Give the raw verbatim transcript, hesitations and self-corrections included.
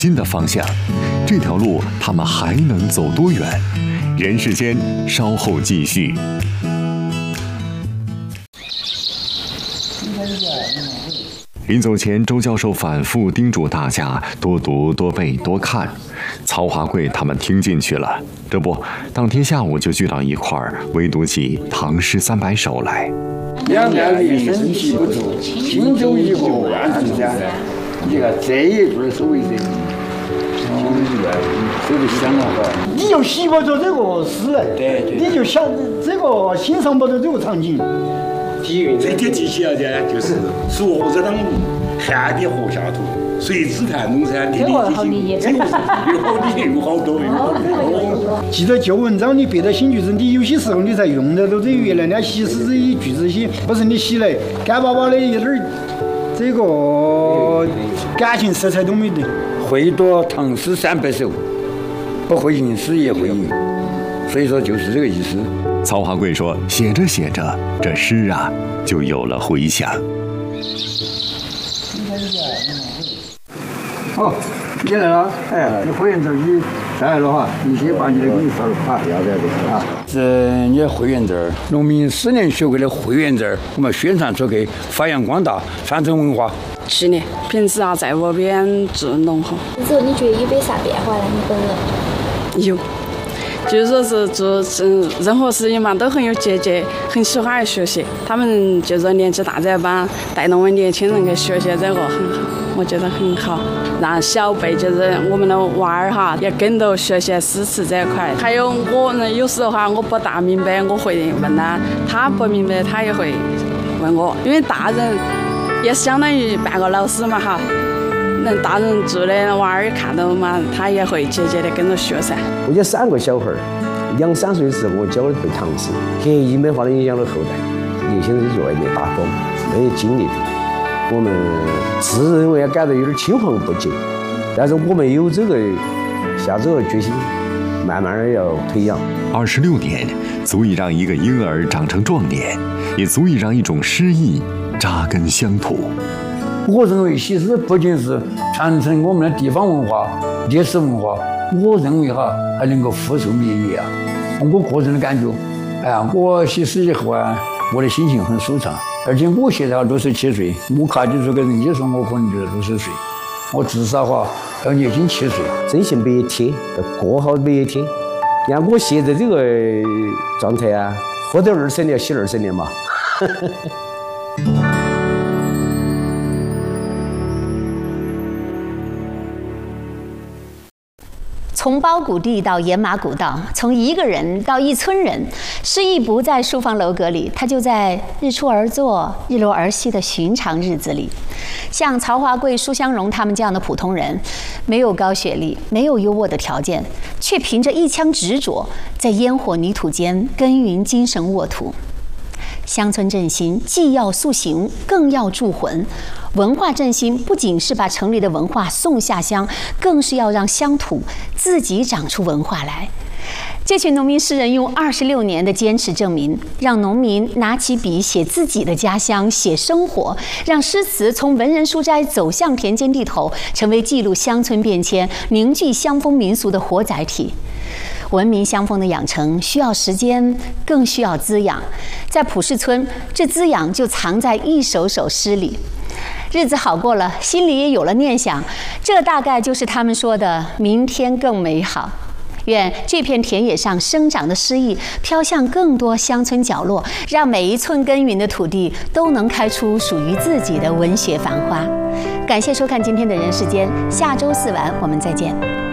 新的方向，这条路他们还能走多远？人世间稍后继续。临走前，周教授反复叮嘱大家多读、多背、多看。曹华贵他们听进去了，这不，当天下午就聚到一块儿，围读起《唐诗三百首》来。 两岸猿声啼不住，轻舟已过万重山。你看这一句所谓的。这个想了哈， 你就习惯着这个诗来， 对对， 你就想这个欣赏不到这个场景。 底蕴这天提起来的，就是俗河者当汉的河下土，谁知谈龙山，地理之心，这个又好理又好多，又好多。 记得旧文章你背到新句子，你有些时候你才用得到这原来的习诗这一句子些，不是你写来干巴巴的一点儿这个感情色彩都没得。 会读唐诗三百首，不会吟诗也会吟，所以说就是这个意思。 曹华贵说，写着写着，这诗啊就有了回响。 哦，你来了，哎，你会员证你带来了哈，你先把你的给你烧了啊，不要不要不要啊。是你的会员证，农民四年学会的会员证，我们宣传出去，发扬光大，传承文化。 是的，平时啊在我边做农活。 之后你觉得有没有啥变化呢？你本人？ 有，就是说是做嗯任何事情嘛都很有节节，很喜欢学习。他们就是年纪大这帮带动我们年轻人去学习这个很好，我觉得很好。让小辈就是我们的娃儿哈，也跟着学习诗词这一块。还有我呢，有时候哈我不大明白，我会问他；他不明白，他也会问我。因为大人也相当于半个老师嘛哈，那大人做的娃儿看到嘛，他也会节节的跟着学噻。 我家三个小孩儿，两三岁的时候我教的背唐诗，刻意美化的影响了后代。年轻人在外面打工，没有精力，我们自认为感到有点青黄不接，但是我们有这个下这个决心，慢慢的要培养。 二十六年，足以让一个婴儿长成壮年，也足以让一种诗意扎根乡土。 我认为其实不仅是传承我们的地方文化、历史文化，我认为哈还能够复述民意啊。我个人的感觉，哎呀，我写诗以后啊，我的心情很舒畅。而且我现在哈六十七岁，我看得出个人，你说我可能就是六十岁，我至少哈要年轻七岁。 真心每一天，要过好每一天。你看我现在这个状态啊，活到二十年写二十年嘛。 从包谷地到盐马古道，从一个人到一村人，诗意不在书房楼阁里，它就在日出而作、日落而息的寻常日子里。像曹华贵、舒香荣他们这样的普通人，没有高学历，没有优渥的条件，却凭着一腔执着，在烟火泥土间耕耘精神沃土。乡村振兴既要塑形，更要铸魂。文化振兴不仅是把城里的文化送下乡，更是要让乡土自己长出文化来。这群农民诗人用二十六年的坚持证明，让农民拿起笔写自己的家乡，写生活，让诗词从文人书斋走向田间地头，成为记录乡村变迁、凝聚乡风民俗的活载体。文明乡风的养成需要时间，更需要滋养。在普世村，这滋养就藏在一首首诗里。日子好过了，心里也有了念想，这大概就是他们说的明天更美好。愿这片田野上生长的诗意飘向更多乡村角落，让每一寸耕耘的土地都能开出属于自己的文学繁花。感谢收看今天的人世间，下周四晚我们再见。